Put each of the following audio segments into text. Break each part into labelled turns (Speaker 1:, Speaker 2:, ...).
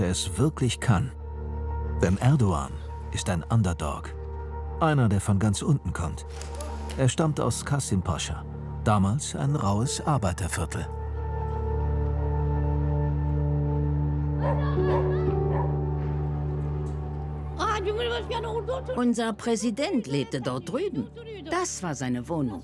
Speaker 1: er es wirklich kann. Denn Erdoğan ist ein Underdog. Einer, der von ganz unten kommt. Er stammt aus Kasımpaşa, damals ein raues Arbeiterviertel.
Speaker 2: Unser Präsident lebte dort drüben. Das war seine Wohnung.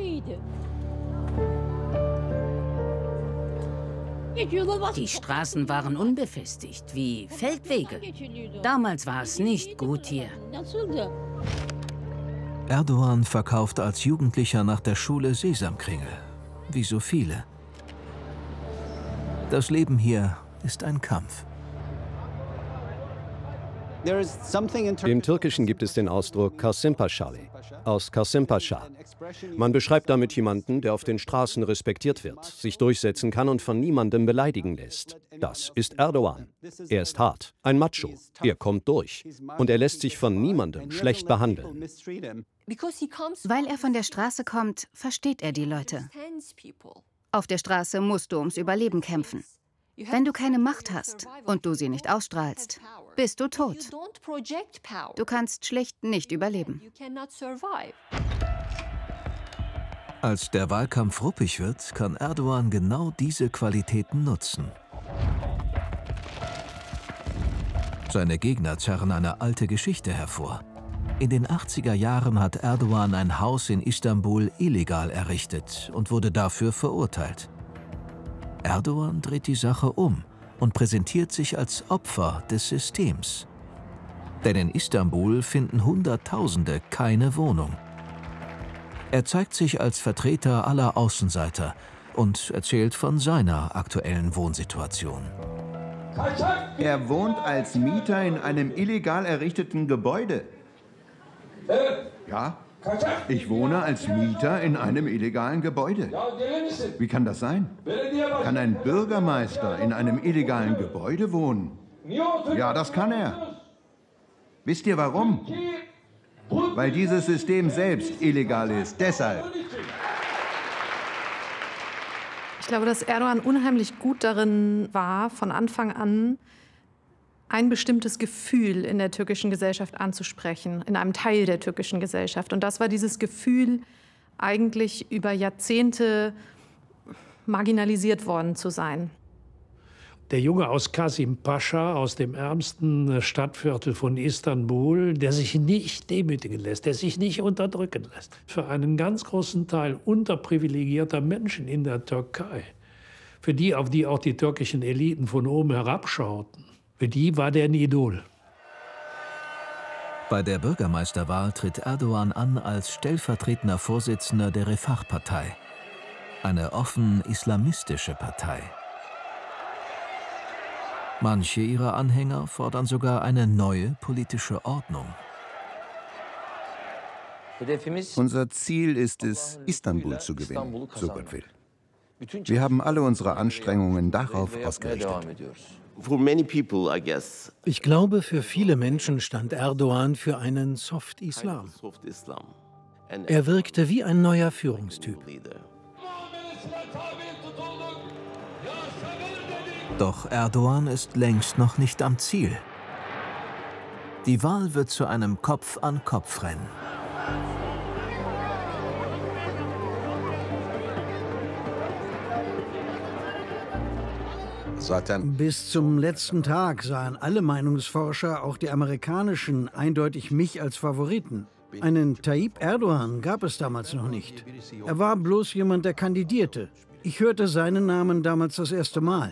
Speaker 2: Die Straßen waren unbefestigt, wie Feldwege. Damals war es nicht gut hier.
Speaker 1: Erdoğan verkauft als Jugendlicher nach der Schule Sesamkringel, wie so viele. Das Leben hier ist ein Kampf.
Speaker 3: Im Türkischen gibt es den Ausdruck Kasımpaşalı, aus Kasımpaşa. Man beschreibt damit jemanden, der auf den Straßen respektiert wird, sich durchsetzen kann und von niemandem beleidigen lässt. Das ist Erdoğan. Er ist hart, ein Macho. Er kommt durch. Und er lässt sich von niemandem schlecht behandeln.
Speaker 4: Weil er von der Straße kommt, versteht er die Leute. Auf der Straße musst du ums Überleben kämpfen. Wenn du keine Macht hast und du sie nicht ausstrahlst, bist du tot. Du kannst schlicht nicht überleben.
Speaker 1: Als der Wahlkampf ruppig wird, kann Erdoğan genau diese Qualitäten nutzen. Seine Gegner zerren eine alte Geschichte hervor. In den 80er Jahren hat Erdoğan ein Haus in Istanbul illegal errichtet und wurde dafür verurteilt. Erdoğan dreht die Sache um und präsentiert sich als Opfer des Systems. Denn in Istanbul finden Hunderttausende keine Wohnung. Er zeigt sich als Vertreter aller Außenseiter und erzählt von seiner aktuellen Wohnsituation.
Speaker 5: Er wohnt als Mieter in einem illegal errichteten Gebäude. Ja, ich wohne als Mieter in einem illegalen Gebäude. Wie kann das sein? Kann ein Bürgermeister in einem illegalen Gebäude wohnen? Ja, das kann er. Wisst ihr warum? Weil dieses System selbst illegal ist. Deshalb.
Speaker 6: Ich glaube, dass Erdoğan unheimlich gut darin war, von Anfang an ein bestimmtes Gefühl in der türkischen Gesellschaft anzusprechen, in einem Teil der türkischen Gesellschaft. Und das war dieses Gefühl, eigentlich über Jahrzehnte marginalisiert worden zu sein.
Speaker 7: Der Junge aus Kasımpaşa, aus dem ärmsten Stadtviertel von Istanbul, der sich nicht demütigen lässt, der sich nicht unterdrücken lässt. Für einen ganz großen Teil unterprivilegierter Menschen in der Türkei, für die, auf die auch die türkischen Eliten von oben herabschauten, für die war der ein Idol.
Speaker 1: Bei der Bürgermeisterwahl tritt Erdoğan an als stellvertretender Vorsitzender der Refah-Partei, eine offen islamistische Partei. Manche ihrer Anhänger fordern sogar eine neue politische Ordnung.
Speaker 5: Unser Ziel ist es, Istanbul zu gewinnen, so Gott will. Wir haben alle unsere Anstrengungen darauf ausgerichtet.
Speaker 8: Ich glaube, für viele Menschen stand Erdoğan für einen Soft-Islam. Er wirkte wie ein neuer Führungstyp.
Speaker 1: Doch Erdoğan ist längst noch nicht am Ziel. Die Wahl wird zu einem Kopf-an-Kopf-Rennen.
Speaker 8: Bis zum letzten Tag sahen alle Meinungsforscher, auch die amerikanischen, eindeutig mich als Favoriten. Einen Tayyip Erdoğan gab es damals noch nicht. Er war bloß jemand, der kandidierte. Ich hörte seinen Namen damals das erste Mal.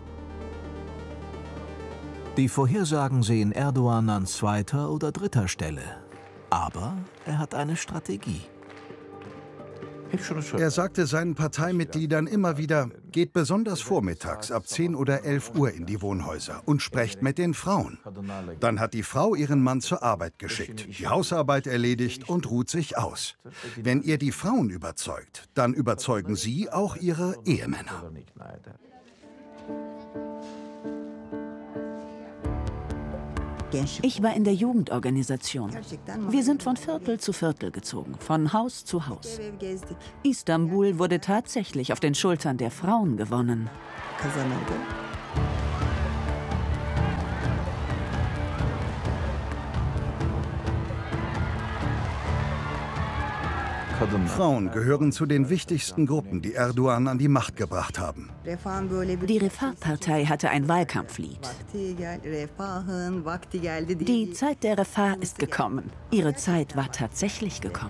Speaker 1: Die Vorhersagen sehen Erdoğan an 2. oder 3. Stelle. Aber er hat eine Strategie.
Speaker 9: Er sagte seinen Parteimitgliedern immer wieder, geht besonders vormittags ab 10 oder 11 Uhr in die Wohnhäuser und sprecht mit den Frauen. Dann hat die Frau ihren Mann zur Arbeit geschickt, die Hausarbeit erledigt und ruht sich aus. Wenn ihr die Frauen überzeugt, dann überzeugen sie auch ihre Ehemänner.
Speaker 2: Ich war in der Jugendorganisation. Wir sind von Viertel zu Viertel gezogen, von Haus zu Haus. Istanbul wurde tatsächlich auf den Schultern der Frauen gewonnen.
Speaker 9: Frauen gehören zu den wichtigsten Gruppen, die Erdogan an die Macht gebracht haben.
Speaker 2: Die Refah-Partei hatte ein Wahlkampflied. Die Zeit der Refah ist gekommen. Ihre Zeit war tatsächlich gekommen.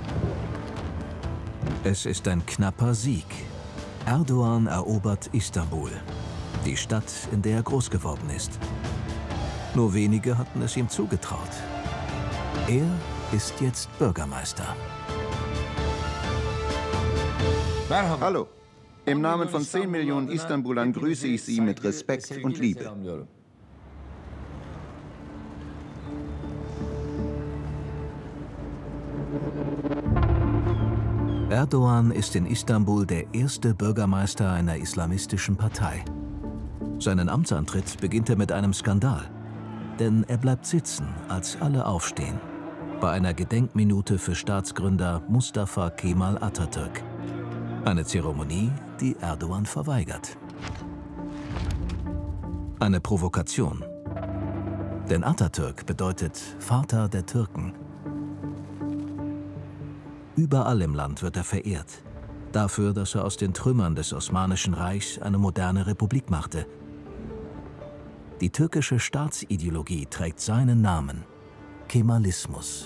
Speaker 1: Es ist ein knapper Sieg. Erdogan erobert Istanbul, die Stadt, in der er groß geworden ist. Nur wenige hatten es ihm zugetraut. Er ist jetzt Bürgermeister.
Speaker 5: Hallo. Im Namen von 10 Millionen Istanbulern grüße ich Sie mit Respekt und Liebe.
Speaker 1: Erdogan ist in Istanbul der erste Bürgermeister einer islamistischen Partei. Seinen Amtsantritt beginnt er mit einem Skandal. Denn er bleibt sitzen, als alle aufstehen. Bei einer Gedenkminute für Staatsgründer Mustafa Kemal Atatürk. Eine Zeremonie, die Erdogan verweigert. Eine Provokation. Denn Atatürk bedeutet Vater der Türken. Überall im Land wird er verehrt. Dafür, dass er aus den Trümmern des Osmanischen Reichs eine moderne Republik machte. Die türkische Staatsideologie trägt seinen Namen: Kemalismus.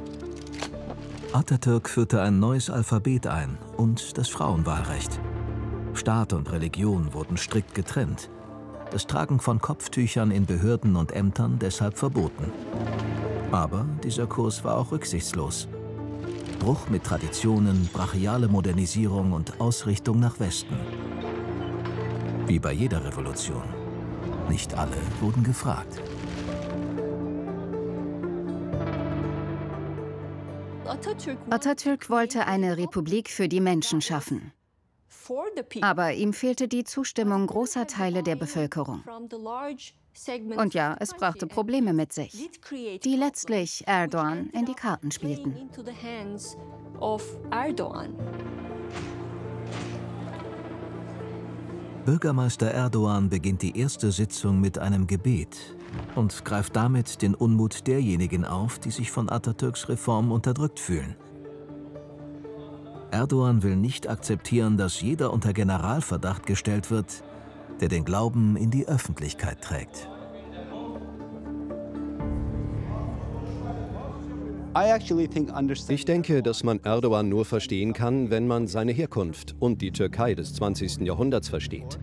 Speaker 1: Atatürk führte ein neues Alphabet ein und das Frauenwahlrecht. Staat und Religion wurden strikt getrennt. Das Tragen von Kopftüchern in Behörden und Ämtern deshalb verboten. Aber dieser Kurs war auch rücksichtslos. Bruch mit Traditionen, brachiale Modernisierung und Ausrichtung nach Westen. Wie bei jeder Revolution. Nicht alle wurden gefragt.
Speaker 4: Atatürk wollte eine Republik für die Menschen schaffen. Aber ihm fehlte die Zustimmung großer Teile der Bevölkerung. Und ja, es brachte Probleme mit sich, die letztlich Erdogan in die Karten spielten.
Speaker 1: Bürgermeister Erdogan beginnt die erste Sitzung mit einem Gebet und greift damit den Unmut derjenigen auf, die sich von Atatürks Reformen unterdrückt fühlen. Erdogan will nicht akzeptieren, dass jeder unter Generalverdacht gestellt wird, der den Glauben in die Öffentlichkeit trägt.
Speaker 3: Ich denke, dass man Erdogan nur verstehen kann, wenn man seine Herkunft und die Türkei des 20. Jahrhunderts versteht.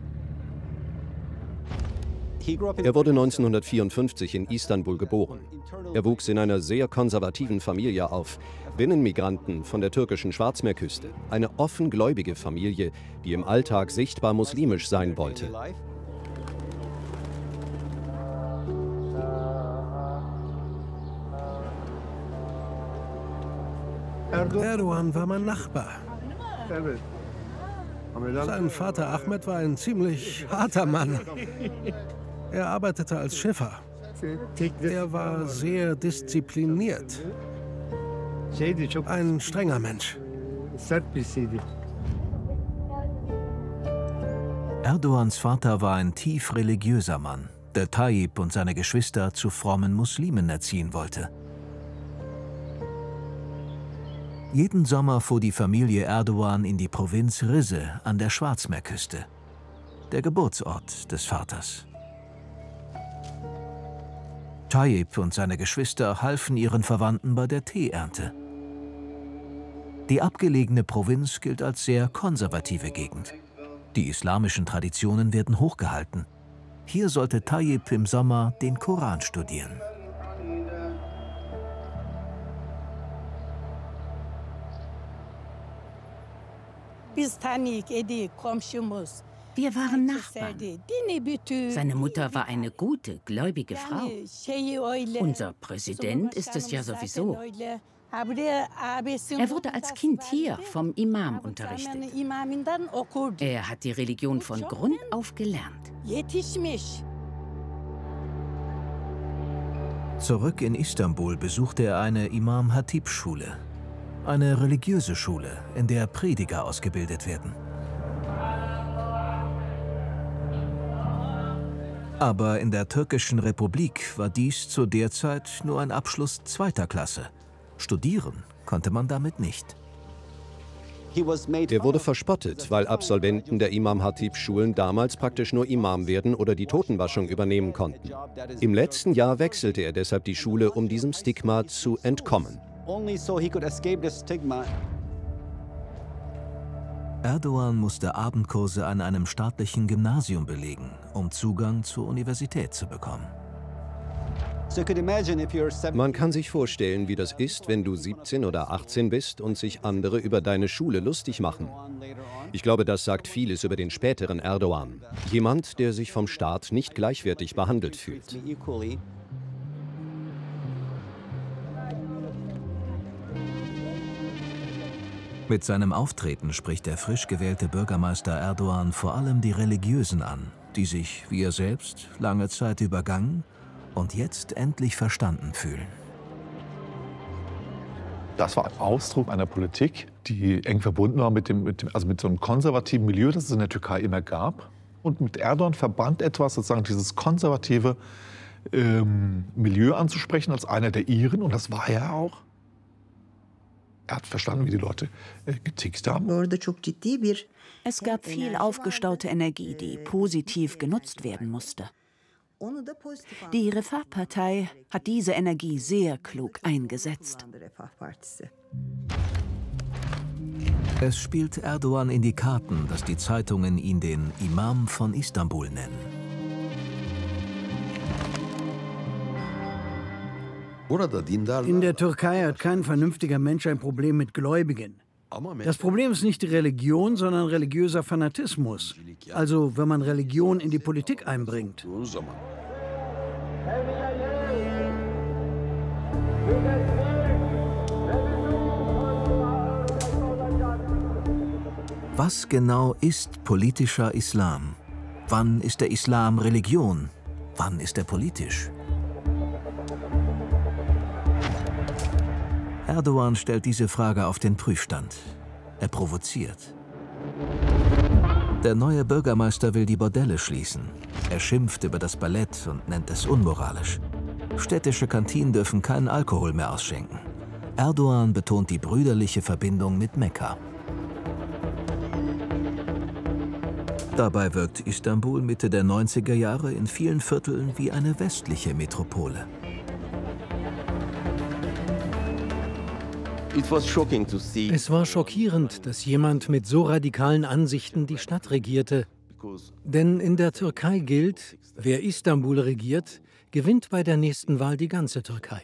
Speaker 3: Er wurde 1954 in Istanbul geboren. Er wuchs in einer sehr konservativen Familie auf, Binnenmigranten von der türkischen Schwarzmeerküste, eine offengläubige Familie, die im Alltag sichtbar muslimisch sein wollte.
Speaker 10: Erdogan war mein Nachbar. Sein Vater Ahmed war ein ziemlich harter Mann. Er arbeitete als Schiffer. Er war sehr diszipliniert. Ein strenger Mensch.
Speaker 1: Erdogans Vater war ein tief religiöser Mann, der Tayyip und seine Geschwister zu frommen Muslimen erziehen wollte. Jeden Sommer fuhr die Familie Erdogan in die Provinz Rize an der Schwarzmeerküste, der Geburtsort des Vaters. Tayyip und seine Geschwister halfen ihren Verwandten bei der Teeernte. Die abgelegene Provinz gilt als sehr konservative Gegend. Die islamischen Traditionen werden hochgehalten. Hier sollte Tayyip im Sommer den Koran studieren.
Speaker 11: Wir waren Nachbarn. Seine Mutter war eine gute, gläubige Frau. Unser Präsident ist es ja sowieso. Er wurde als Kind hier vom Imam unterrichtet. Er hat die Religion von Grund auf gelernt.
Speaker 1: Zurück in Istanbul besuchte er eine Imam-Hatib-Schule, eine religiöse Schule, in der Prediger ausgebildet werden. Aber in der türkischen Republik war dies zu der Zeit nur ein Abschluss zweiter Klasse. Studieren konnte man damit nicht.
Speaker 3: Er wurde verspottet, weil Absolventen der Imam-Hatib-Schulen damals praktisch nur Imam werden oder die Totenwaschung übernehmen konnten. Im letzten Jahr wechselte er deshalb die Schule, um diesem Stigma zu entkommen.
Speaker 1: Erdogan musste Abendkurse an einem staatlichen Gymnasium belegen, um Zugang zur Universität zu bekommen.
Speaker 3: Man kann sich vorstellen, wie das ist, wenn du 17 oder 18 bist und sich andere über deine Schule lustig machen. Ich glaube, das sagt vieles über den späteren Erdogan. Jemand, der sich vom Staat nicht gleichwertig behandelt fühlt.
Speaker 1: Mit seinem Auftreten spricht der frisch gewählte Bürgermeister Erdogan vor allem die Religiösen an, die sich, wie er selbst, lange Zeit übergangen und jetzt endlich verstanden fühlen.
Speaker 12: Das war ein Ausdruck einer Politik, die eng verbunden war mit so einem konservativen Milieu, das es in der Türkei immer gab. Und mit Erdogan verband etwas, sozusagen dieses konservative Milieu anzusprechen als einer der Iren. Und das war er auch. Er hat verstanden, wie die Leute getickt haben.
Speaker 2: Es gab viel aufgestaute Energie, die positiv genutzt werden musste. Die Refah-Partei hat diese Energie sehr klug eingesetzt.
Speaker 1: Es spielt Erdogan in die Karten, dass die Zeitungen ihn den Imam von Istanbul nennen.
Speaker 8: In der Türkei hat kein vernünftiger Mensch ein Problem mit Gläubigen. Das Problem ist nicht die Religion, sondern religiöser Fanatismus. Also, wenn man Religion in die Politik einbringt.
Speaker 1: Was genau ist politischer Islam? Wann ist der Islam Religion? Wann ist er politisch? Erdogan stellt diese Frage auf den Prüfstand. Er provoziert. Der neue Bürgermeister will die Bordelle schließen. Er schimpft über das Ballett und nennt es unmoralisch. Städtische Kantinen dürfen keinen Alkohol mehr ausschenken. Erdogan betont die brüderliche Verbindung mit Mekka. Dabei wirkt Istanbul Mitte der 90er Jahre in vielen Vierteln wie eine westliche Metropole.
Speaker 13: Es war schockierend, dass jemand mit so radikalen Ansichten die Stadt regierte. Denn in der Türkei gilt, wer Istanbul regiert, gewinnt bei der nächsten Wahl die ganze Türkei.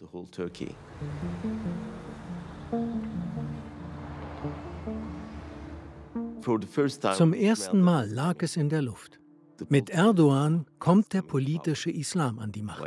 Speaker 13: Zum ersten Mal lag es in der Luft. Mit Erdogan kommt der politische Islam an die Macht.